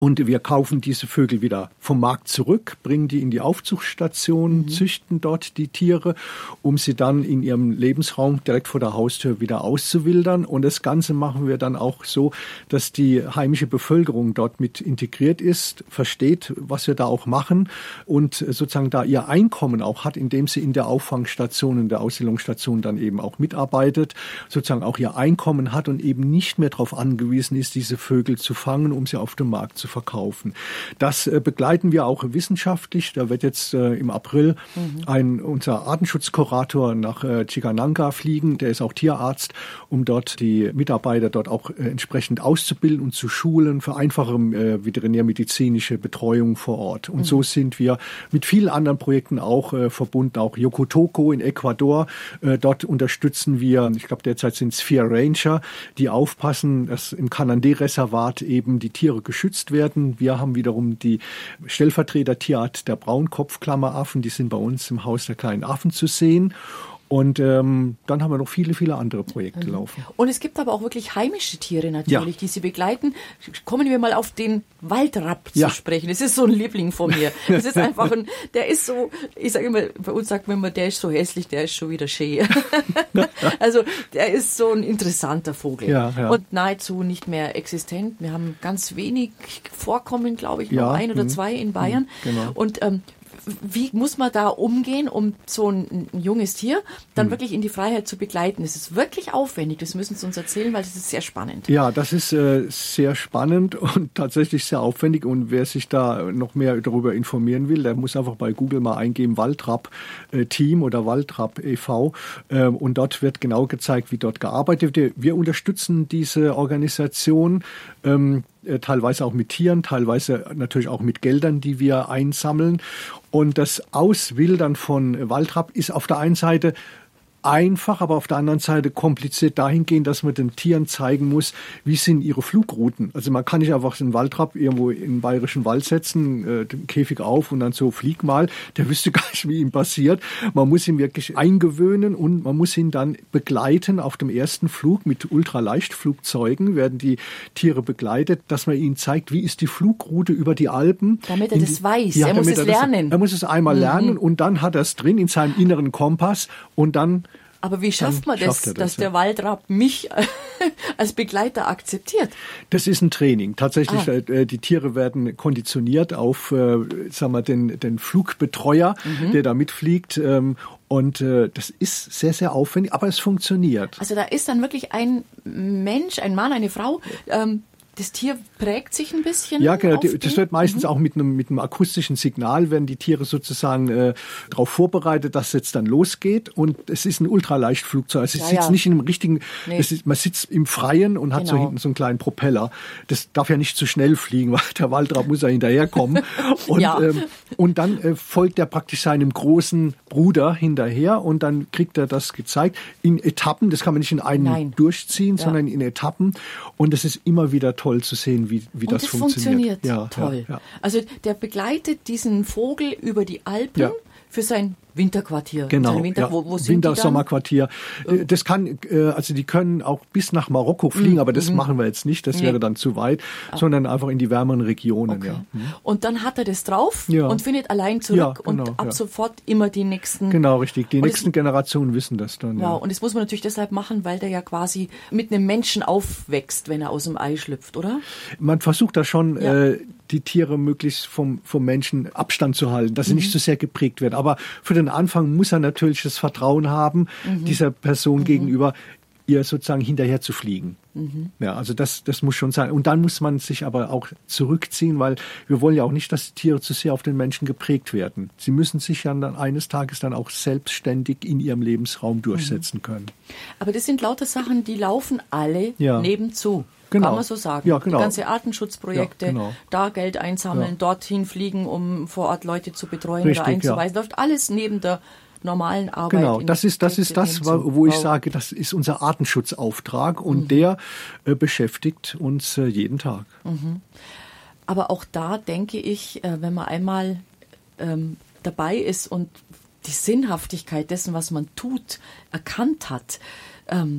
Und wir kaufen diese Vögel wieder vom Markt zurück, bringen die in die Aufzuchtstation, züchten dort die Tiere, um sie dann in ihrem Lebensraum direkt vor der Haustür wieder auszuwildern. Und das Ganze machen wir dann auch so, dass die heimische Bevölkerung dort mit integriert ist, versteht, was wir da auch machen und sozusagen da ihr Einkommen auch hat, indem sie in der Auffangstation, in der Ausbildungsstation dann eben auch mitarbeitet, sozusagen auch ihr Einkommen hat und eben nicht mehr darauf angewiesen ist, diese Vögel zu fangen, um sie auf dem Markt zu verkaufen. Das begleiten wir auch wissenschaftlich. Da wird jetzt im April unser Artenschutzkurator nach Chikananga fliegen. Der ist auch Tierarzt, um dort die Mitarbeiter dort auch entsprechend auszubilden und zu schulen für einfache veterinärmedizinische Betreuung vor Ort. Und so sind wir mit vielen anderen Projekten auch verbunden. Auch Yokotoko in Ecuador. Dort unterstützen wir, ich glaube derzeit sind es 4 Ranger, die aufpassen, dass im Kanandé-Reservat eben die Tiere geschützt werden. Wir haben wiederum die Stellvertreter-Tierart der Braunkopfklammeraffen, die sind bei uns im Haus der kleinen Affen zu sehen. Und dann haben wir noch viele, viele andere Projekte laufen. Und es gibt aber auch wirklich heimische Tiere natürlich, die Sie begleiten. Kommen wir mal auf den Waldrapp zu sprechen. Das ist so ein Liebling von mir. Das ist einfach der ist so, ich sage immer, bei uns sagt man immer, der ist so hässlich, der ist schon wieder schön. Also der ist so ein interessanter Vogel und nahezu nicht mehr existent. Wir haben ganz wenig Vorkommen, glaube ich, noch 1 oder 2 in Bayern. Genau. Und wie muss man da umgehen, um so ein junges Tier dann wirklich in die Freiheit zu begleiten? Es ist wirklich aufwendig, das müssen Sie uns erzählen, weil das ist sehr spannend. Ja, das ist sehr spannend und tatsächlich sehr aufwendig. Und wer sich da noch mehr darüber informieren will, der muss einfach bei Google mal eingeben, Waldrapp-Team oder Waldrapp e.V. Und dort wird genau gezeigt, wie dort gearbeitet wird. Wir unterstützen diese Organisation, teilweise auch mit Tieren, teilweise natürlich auch mit Geldern, die wir einsammeln. Und das Auswildern von Waldrapp ist auf der einen Seite einfach, aber auf der anderen Seite kompliziert dahingehend, dass man den Tieren zeigen muss, wie sind ihre Flugrouten. Also man kann nicht einfach einen Waldrapp irgendwo in den bayerischen Wald setzen, den Käfig auf und dann so flieg mal. Der wüsste gar nicht, wie ihm passiert. Man muss ihn wirklich eingewöhnen und man muss ihn dann begleiten. Auf dem ersten Flug mit Ultraleichtflugzeugen werden die Tiere begleitet, dass man ihnen zeigt, wie ist die Flugroute über die Alpen. Damit er das weiß. Ja, er muss es lernen. Er muss es einmal lernen und dann hat er es drin in seinem inneren Kompass und dann. Aber wie schafft man das, dass der Waldrapp mich als Begleiter akzeptiert? Das ist ein Training. Tatsächlich, die Tiere werden konditioniert auf den Flugbetreuer, der da mitfliegt. Und das ist sehr, sehr aufwendig, aber es funktioniert. Also da ist dann wirklich ein Mensch, ein Mann, eine Frau, das Tier prägt sich ein bisschen? Ja, genau. Das wird meistens auch mit einem akustischen Signal, werden die Tiere sozusagen darauf vorbereitet, dass es jetzt dann losgeht. Und es ist ein Ultraleichtflugzeug. Also es sitzt nicht in einem richtigen, man sitzt im Freien und hat so hinten so einen kleinen Propeller. Das darf ja nicht zu schnell fliegen, weil der Waldrapp muss ja hinterherkommen. Und, und dann folgt er praktisch seinem großen Bruder hinterher und dann kriegt er das gezeigt in Etappen. Das kann man nicht in einem durchziehen, sondern in Etappen. Und es ist immer wieder toll zu sehen, wie das funktioniert. Ja, toll. Ja. Also der begleitet diesen Vogel über die Alpen für sein Winterquartier. Genau, wo sind Winter-Sommerquartier. Das kann, also die können auch bis nach Marokko fliegen, aber das machen wir jetzt nicht, das wäre dann zu weit, sondern einfach in die wärmeren Regionen. Okay. Ja. Und dann hat er das drauf und findet allein zurück und ab sofort immer die nächsten. Genau, richtig. Die nächsten Generationen wissen das dann. Wow, und das muss man natürlich deshalb machen, weil der ja quasi mit einem Menschen aufwächst, wenn er aus dem Ei schlüpft, oder? Man versucht da schon, die Tiere möglichst vom Menschen Abstand zu halten, dass sie nicht so sehr geprägt werden. Aber für den Anfang muss er natürlich das Vertrauen haben, dieser Person gegenüber, ihr sozusagen hinterher zu fliegen. Ja, also das muss schon sein. Und dann muss man sich aber auch zurückziehen, weil wir wollen ja auch nicht, dass die Tiere zu sehr auf den Menschen geprägt werden. Sie müssen sich ja dann eines Tages dann auch selbstständig in ihrem Lebensraum durchsetzen können. Aber das sind lauter Sachen, die laufen alle nebenzu. Genau. Kann man so sagen. Ja, genau. Die ganze Artenschutzprojekte, da Geld einsammeln, dorthin fliegen, um vor Ort Leute zu betreuen oder einzuweisen. Läuft alles neben der normalen Arbeit. Genau, das ist das, wo ich sage, das ist unser Artenschutzauftrag und der beschäftigt uns jeden Tag. Aber auch da denke ich, wenn man einmal dabei ist und die Sinnhaftigkeit dessen, was man tut, erkannt hat,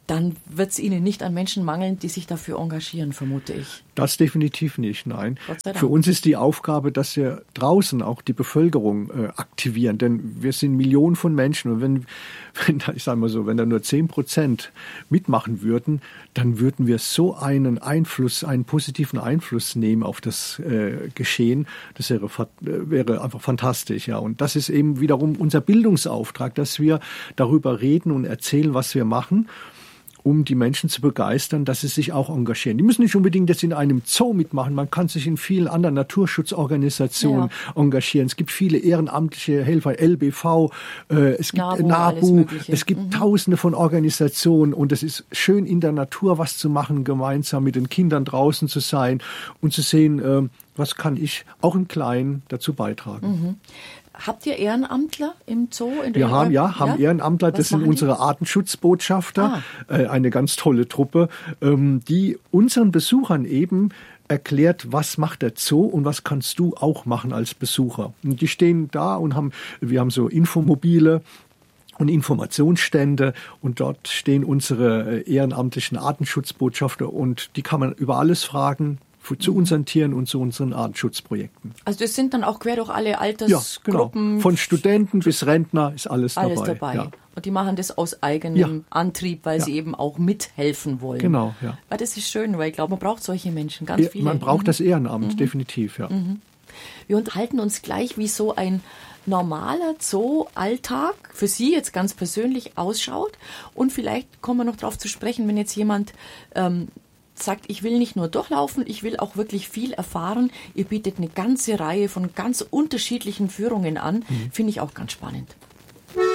dann wird es Ihnen nicht an Menschen mangeln, die sich dafür engagieren, vermute ich. Das definitiv nicht, nein. Gott sei Dank. Für uns ist die Aufgabe, dass wir draußen auch die Bevölkerung aktivieren, denn wir sind Millionen von Menschen und wenn ich sage mal so, wenn da nur 10% mitmachen würden, dann würden wir so einen positiven Einfluss nehmen auf das Geschehen. Das wäre einfach fantastisch, ja. Und das ist eben wiederum unser Bildungsauftrag, dass wir darüber reden und erzählen, was wir machen, um die Menschen zu begeistern, dass sie sich auch engagieren. Die müssen nicht unbedingt jetzt in einem Zoo mitmachen. Man kann sich in vielen anderen Naturschutzorganisationen engagieren. Es gibt viele ehrenamtliche Helfer, LBV, es gibt NABU, es gibt Tausende von Organisationen und es ist schön, in der Natur was zu machen, gemeinsam mit den Kindern draußen zu sein und zu sehen, was kann ich auch im Kleinen dazu beitragen. Mhm. Habt ihr Ehrenamtler im Zoo? Wir haben Ehrenamtler, das sind unsere Artenschutzbotschafter, eine ganz tolle Truppe, die unseren Besuchern eben erklärt, was macht der Zoo und was kannst du auch machen als Besucher. Und die stehen da und wir haben so Infomobile und Informationsstände und dort stehen unsere ehrenamtlichen Artenschutzbotschafter und die kann man über alles fragen. Zu unseren Tieren und zu unseren Artenschutzprojekten. Also das sind dann auch quer durch alle Altersgruppen? Ja, genau. Von Studenten bis Rentner ist alles dabei. Alles dabei. Ja. Und die machen das aus eigenem Antrieb, weil sie eben auch mithelfen wollen. Genau, ja. Aber das ist schön, weil ich glaube, man braucht solche Menschen, ganz viele. Man braucht das Ehrenamt, definitiv, ja. Wir unterhalten uns gleich, wie so ein normaler Zoo-Alltag für Sie jetzt ganz persönlich ausschaut. Und vielleicht kommen wir noch darauf zu sprechen, wenn jetzt jemand sagt, ich will nicht nur durchlaufen, ich will auch wirklich viel erfahren. Ihr bietet eine ganze Reihe von ganz unterschiedlichen Führungen an. Finde ich auch ganz spannend.